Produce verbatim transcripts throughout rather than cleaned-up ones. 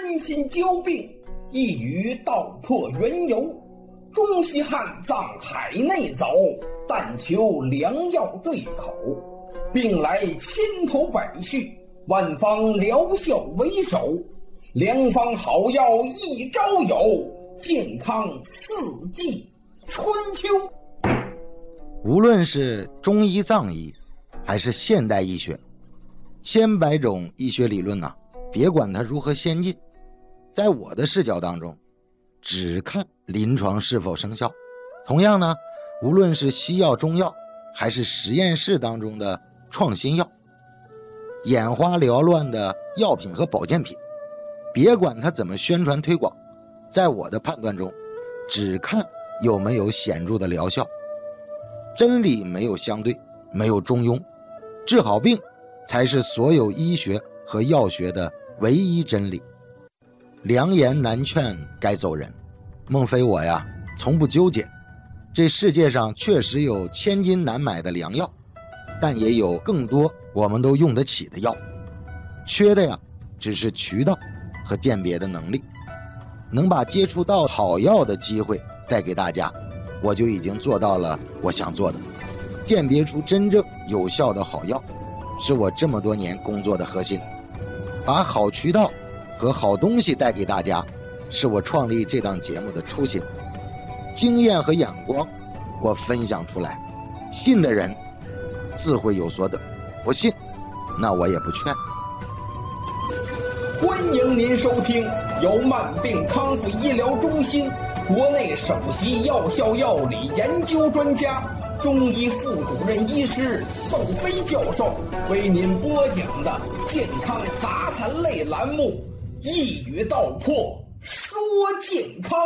身心交病，一语道破缘由。中西汉藏海内走，但求良药对口。病来千头百绪，万方疗效为首。良方好药一朝有，健康四季春秋。 无论是中医藏医还是现代医学，千百种医学理论呢、啊，别管它如何先进，在我的视角当中只看临床是否生效。同样呢，无论是西药中药还是实验室当中的创新药，眼花缭乱的药品和保健品，别管它怎么宣传推广，在我的判断中只看有没有显著的疗效。真理没有相对，没有中庸，治好病才是所有医学和药学的唯一真理。良言难劝该走人，孟非我呀从不纠结。这世界上确实有千金难买的良药，但也有更多我们都用得起的药，缺的呀只是渠道和辨别的能力。能把接触到好药的机会带给大家，我就已经做到了我想做的。鉴别出真正有效的好药，是我这么多年工作的核心。把好渠道和好东西带给大家，是我创立这档节目的初心。经验和眼光我分享出来，信的人自会有所得，不信那我也不劝。 欢迎您收听由慢病康复医疗中心国内首席药效药理研究专家、中医副主任医师孟非教授为您播讲的健康杂谈类栏目，一语道破说健康。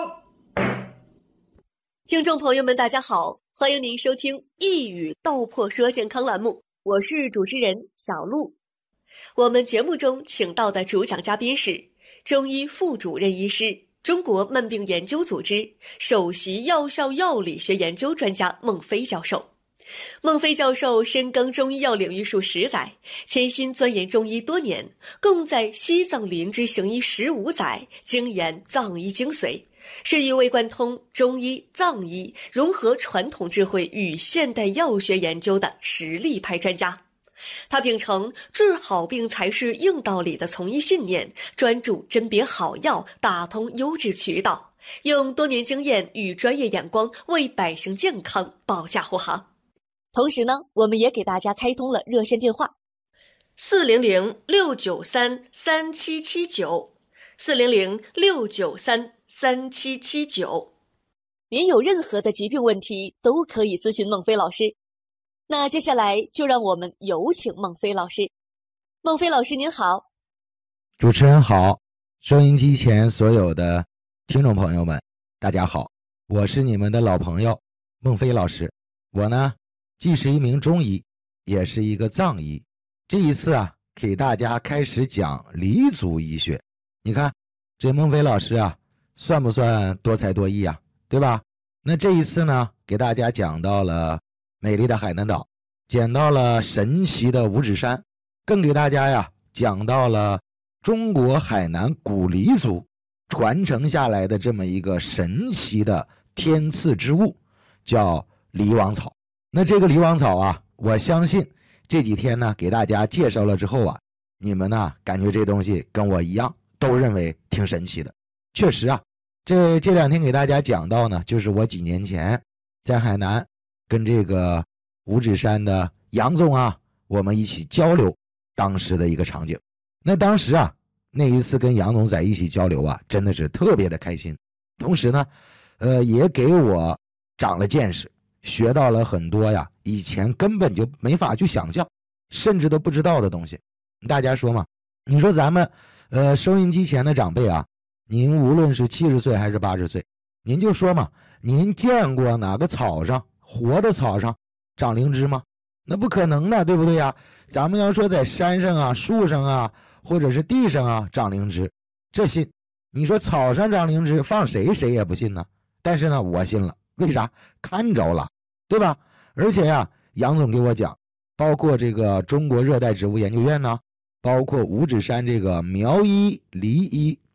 听众朋友们大家好，欢迎您收听一语道破说健康栏目，我是主持人小璐。我们节目中请到的主讲嘉宾是中医副主任医师、中国慢病研究组织首席药效药理学研究专家孟非教授。孟非教授深耕中医药领域数十载，潜心钻研中医多年，共在西藏林芝行医十五载，精研藏医精髓，是一位贯通中医、藏医，融合传统智慧与现代药学研究的实力派专家。他秉承治好病才是硬道理的从医信念，专注甄别好药，打通优质渠道，用多年经验与专业眼光为百姓健康保驾护航。同时呢，我们也给大家开通了热线电话四零零六九三三七七九 四零零六九三三七七九，您有任何的疾病问题都可以咨询孟非老师。那接下来就让我们有请孟非老师。孟非老师您好。 主持人好，收音机前所有的听众朋友们大家好，我是你们的老朋友孟非老师。我呢既是一名中医，也是一个藏医。这一次啊给大家开始讲黎族医学。你看这孟非老师啊算不算多才多艺啊，对吧？那这一次呢给大家讲到了美丽的海南岛，讲到了神奇的五指山，更给大家呀讲到了中国海南古黎族传承下来的这么一个神奇的天赐之物，叫黎王草。那这个黎王草啊，我相信这几天呢给大家介绍了之后啊，你们呢感觉这东西跟我一样都认为挺神奇的。确实啊，这这两天给大家讲到呢，就是我几年前在海南跟这个五指山的杨总啊，我们一起交流当时的一个场景。那当时啊，那一次跟杨总在一起交流啊，真的是特别的开心。同时呢，呃，也给我长了见识，学到了很多呀，以前根本就没法去想象，甚至都不知道的东西。大家说嘛，你说咱们呃收音机前的长辈啊，您无论是七十岁还是八十岁，您就说嘛，您见过哪个草上活的草上长灵芝吗？那不可能的，对不对呀？咱们要说在山上啊、树上啊，或者是地上啊长灵芝，这信。你说草上长灵芝，放谁谁也不信呢。但是呢，我信了，为啥？看着了，对吧？而且呀，杨总给我讲，包括这个中国热带植物研究院呢，包括五指山这个苗医、梨医